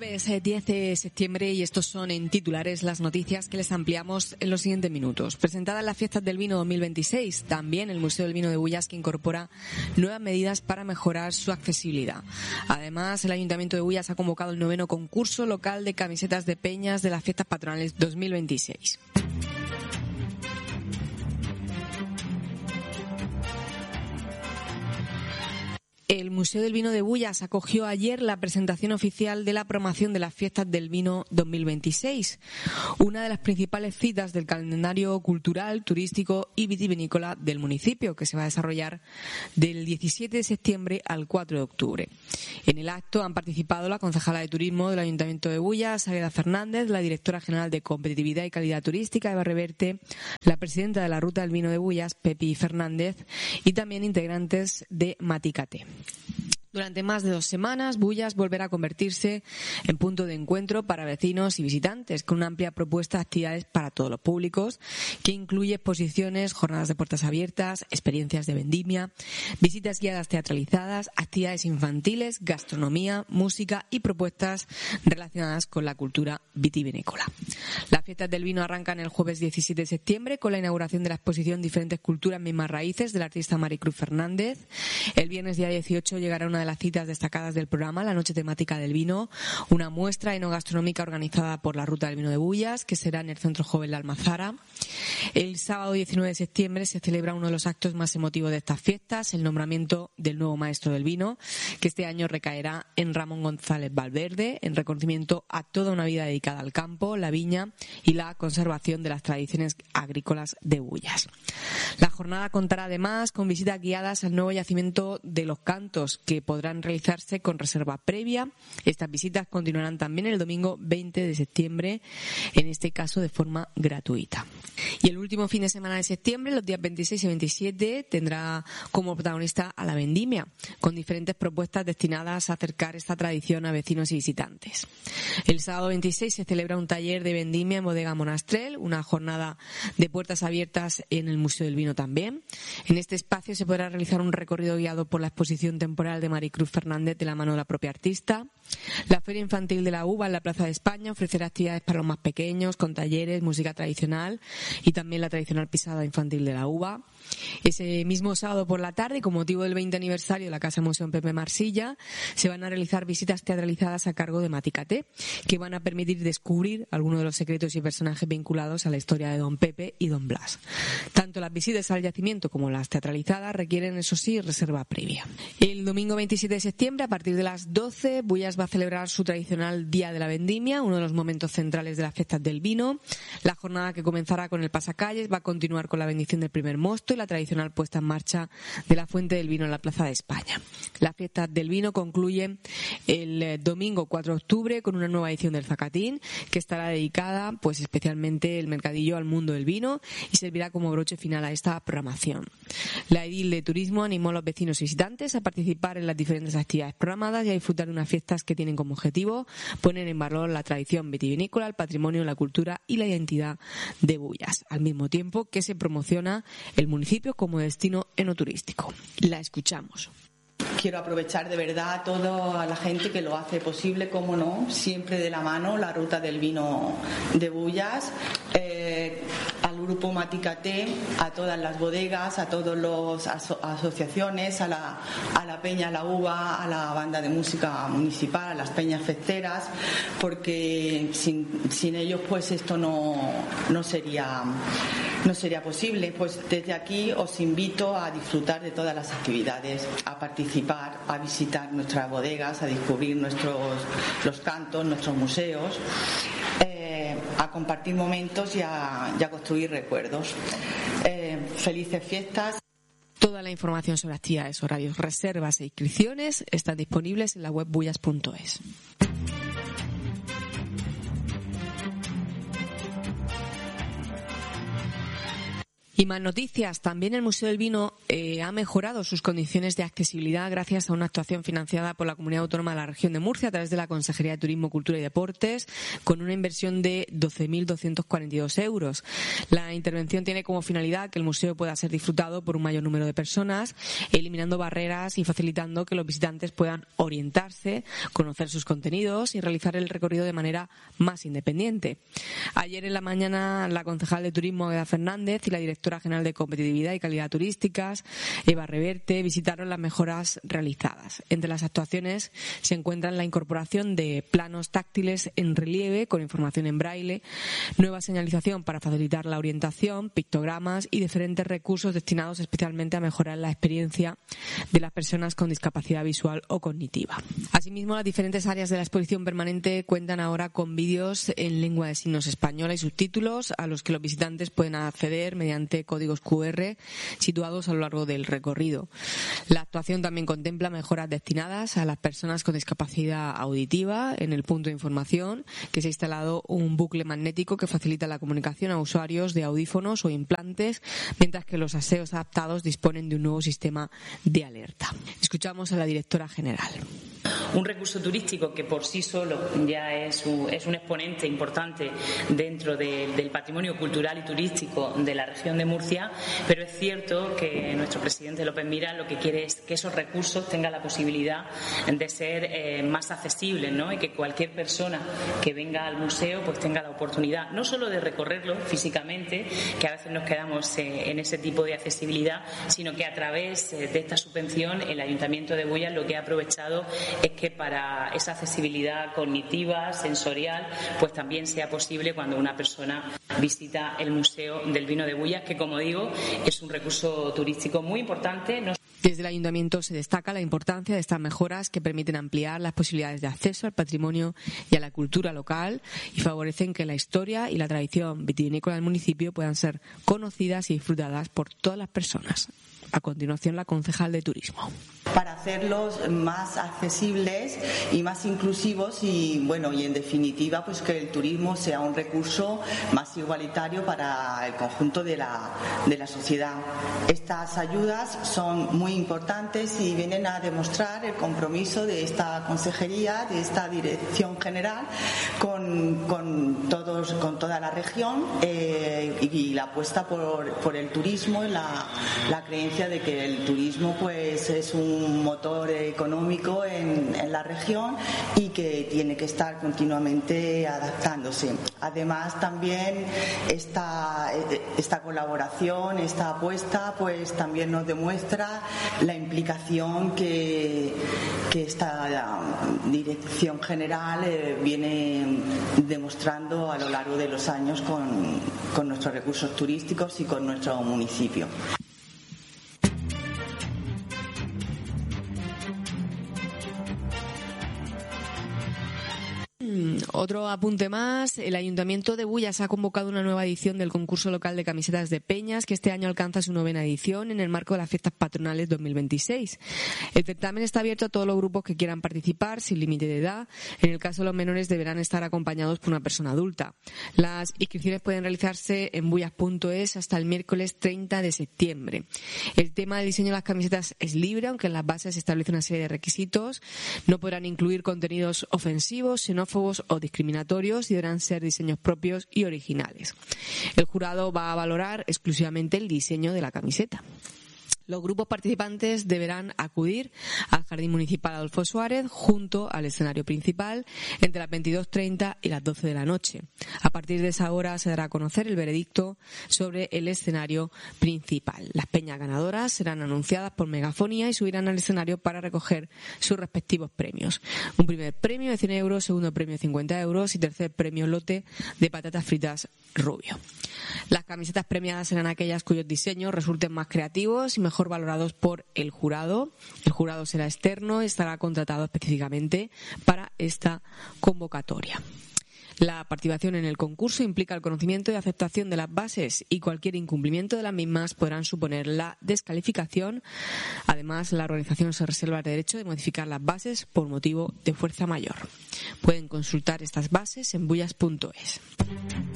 Jueves 10 de septiembre y estos son en titulares las noticias que les ampliamos en los siguientes minutos. Presentadas las fiestas del vino 2026, también el Museo del Vino de Bullas, que incorpora nuevas medidas para mejorar su accesibilidad. Además, el Ayuntamiento de Bullas ha convocado el 9º concurso local de camisetas de peñas de las fiestas patronales 2026. El Museo del Vino de Bullas acogió ayer la presentación oficial de la promoción de las fiestas del vino 2026, una de las principales citas del calendario cultural, turístico y vitivinícola del municipio, que se va a desarrollar del 17 de septiembre al 4 de octubre. En el acto han participado la concejala de Turismo del Ayuntamiento de Bullas, Águeda Fernández, la directora general de Competitividad y Calidad Turística, Eva Reverte, la presidenta de la Ruta del Vino de Bullas, Pepi Fernández, y también integrantes de Maticate. Durante más de 2 semanas, Bullas volverá a convertirse en punto de encuentro para vecinos y visitantes, con una amplia propuesta de actividades para todos los públicos, que incluye exposiciones, jornadas de puertas abiertas, experiencias de vendimia, visitas guiadas teatralizadas, actividades infantiles, gastronomía, música y propuestas relacionadas con la cultura vitivinícola. Las fiestas del vino arrancan el jueves 17 de septiembre con la inauguración de la exposición Diferentes culturas, mismas raíces, del artista Maricruz Fernández. El viernes día 18 llegará una de las citas destacadas del programa, la noche temática del vino, una muestra enogastronómica organizada por la Ruta del Vino de Bullas, que será en el Centro Joven La Almazara. El sábado 19 de septiembre se celebra uno de los actos más emotivos de estas fiestas, el nombramiento del nuevo maestro del vino, que este año recaerá en Ramón González Valverde, en reconocimiento a toda una vida dedicada al campo, la viña y la conservación de las tradiciones agrícolas de Bullas. La jornada contará además con visitas guiadas al nuevo yacimiento de Los Cantos, que podrán realizarse con reserva previa. Estas visitas continuarán también el domingo 20 de septiembre, en este caso de forma gratuita. Y el último fin de semana de septiembre, los días 26 y 27, tendrá como protagonista a la vendimia, con diferentes propuestas destinadas a acercar esta tradición a vecinos y visitantes. El sábado 26 se celebra un taller de vendimia en Bodega Monastrell, una jornada de puertas abiertas en el Museo del Vino también. En este espacio se podrá realizar un recorrido guiado por la exposición temporal de Maricruz Fernández de la mano de la propia artista. La Feria Infantil de la Uva en la Plaza de España ofrecerá actividades para los más pequeños, con talleres, música tradicional y también la tradicional pisada infantil de la uva. Ese mismo sábado por la tarde, con motivo del 20 aniversario de la Casa Museo Pepe Marsilla, se van a realizar visitas teatralizadas a cargo de Maticate, que van a permitir descubrir algunos de los secretos y personajes vinculados a la historia de Don Pepe y Don Blas. Tanto las visitas al yacimiento como las teatralizadas requieren, eso sí, reserva previa. El domingo 27 de septiembre, a partir de las 12, Bullas va a celebrar su tradicional Día de la Vendimia, uno de los momentos centrales de las fiestas del vino. La jornada, que comenzará con el pasacalles, va a continuar con la bendición del primer mosto y la tradicional puesta en marcha de la Fuente del Vino en la Plaza de España. Las fiestas del vino concluyen el domingo 4 de octubre con una nueva edición del Zacatín, que estará dedicada, pues especialmente el mercadillo al mundo del vino, y servirá como broche final a esta programación. La edil de Turismo animó a los vecinos y visitantes a participar en las diferentes actividades programadas y a disfrutar de unas fiestas que tienen como objetivo poner en valor la tradición vitivinícola, el patrimonio, la cultura y la identidad de Bullas, al mismo tiempo que se promociona el municipio como destino enoturístico. La escuchamos. Quiero aprovechar de verdad a toda la gente que lo hace posible, como no, siempre de la mano, la Ruta del Vino de Bullas, al grupo Maticate, a todas las bodegas, a todas las asociaciones, a la Peña La Uva, a la banda de música municipal, a las peñas festeras, porque sin ellos pues esto no sería posible. Pues desde aquí os invito a disfrutar de todas las actividades, a participar, a visitar nuestras bodegas, a descubrir los cantos, nuestros museos, a compartir momentos y a construir recuerdos. Felices fiestas. Toda la información sobre actividades, horarios, reservas e inscripciones están disponibles en la web bullas.es. Y más noticias. También el Museo del Vino ha mejorado sus condiciones de accesibilidad gracias a una actuación financiada por la Comunidad Autónoma de la Región de Murcia a través de la Consejería de Turismo, Cultura y Deportes, con una inversión de 12.242 euros. La intervención tiene como finalidad que el museo pueda ser disfrutado por un mayor número de personas, eliminando barreras y facilitando que los visitantes puedan orientarse, conocer sus contenidos y realizar el recorrido de manera más independiente. Ayer en la mañana, la concejal de Turismo, Agueda Fernández, y la directora general de Competitividad y Calidad Turísticas, Eva Reverte, visitaron las mejoras realizadas. Entre las actuaciones se encuentran la incorporación de planos táctiles en relieve con información en braille, nueva señalización para facilitar la orientación, pictogramas y diferentes recursos destinados especialmente a mejorar la experiencia de las personas con discapacidad visual o cognitiva. Asimismo, las diferentes áreas de la exposición permanente cuentan ahora con vídeos en lengua de signos española y subtítulos a los que los visitantes pueden acceder mediante códigos QR situados a lo largo del recorrido. La actuación también contempla mejoras destinadas a las personas con discapacidad auditiva. En el punto de información que se ha instalado un bucle magnético que facilita la comunicación a usuarios de audífonos o implantes, mientras que los aseos adaptados disponen de un nuevo sistema de alerta. Escuchamos a la directora general. Un recurso turístico que por sí solo ya es un exponente importante dentro del patrimonio cultural y turístico de la región de Murcia, pero es cierto que nuestro presidente López Miras lo que quiere es que esos recursos tengan la posibilidad de ser más accesibles, ¿no? Y que cualquier persona que venga al museo pues tenga la oportunidad no solo de recorrerlo físicamente, que a veces nos quedamos en ese tipo de accesibilidad, sino que a través de esta subvención el Ayuntamiento de Bullas lo que ha aprovechado es que para esa accesibilidad cognitiva, sensorial, pues también sea posible cuando una persona visita el Museo del Vino de Bullas, que, como digo, es un recurso turístico muy importante. Desde el Ayuntamiento se destaca la importancia de estas mejoras que permiten ampliar las posibilidades de acceso al patrimonio y a la cultura local y favorecen que la historia y la tradición vitivinícola del municipio puedan ser conocidas y disfrutadas por todas las personas. A continuación, la concejal de Turismo. Para hacerlos más accesibles y más inclusivos y en definitiva pues que el turismo sea un recurso más igualitario para el conjunto de la sociedad. Estas ayudas son muy importantes y vienen a demostrar el compromiso de esta consejería, de esta dirección general con toda la región y la apuesta por el turismo y la creencia de que el turismo pues es un motor económico en la región y que tiene que estar continuamente adaptándose. Además, también esta colaboración, esta apuesta pues también nos demuestra la implicación que esta dirección general viene demostrando a lo largo de los años con nuestros recursos turísticos y con nuestro municipio. Otro apunte más, el Ayuntamiento de Bullas ha convocado una nueva edición del concurso local de camisetas de peñas que este año alcanza su 9ª edición en el marco de las fiestas patronales 2026. El certamen está abierto a todos los grupos que quieran participar sin límite de edad. En el caso de los menores deberán estar acompañados por una persona adulta. Las inscripciones pueden realizarse en bullas.es hasta el miércoles 30 de septiembre. El tema del diseño de las camisetas es libre, aunque en las bases se establece una serie de requisitos. No podrán incluir contenidos ofensivos, xenófobos o discriminatorios y deberán ser diseños propios y originales. El jurado va a valorar exclusivamente el diseño de la camiseta. Los grupos participantes deberán acudir al Jardín Municipal Adolfo Suárez junto al escenario principal entre las 22:30 y las 12 de la noche. A partir de esa hora se dará a conocer el veredicto sobre el escenario principal. Las peñas ganadoras serán anunciadas por megafonía y subirán al escenario para recoger sus respectivos premios. Un primer premio de 100 euros, segundo premio de 50 euros y tercer premio lote de patatas fritas Rubio. Las camisetas premiadas serán aquellas cuyos diseños resulten más creativos y mejor valorados por el jurado. El jurado será externo y estará contratado específicamente para esta convocatoria. La participación en el concurso implica el conocimiento y aceptación de las bases y cualquier incumplimiento de las mismas podrán suponer la descalificación. Además, la organización se reserva el derecho de modificar las bases por motivo de fuerza mayor. Pueden consultar estas bases en bullas.es.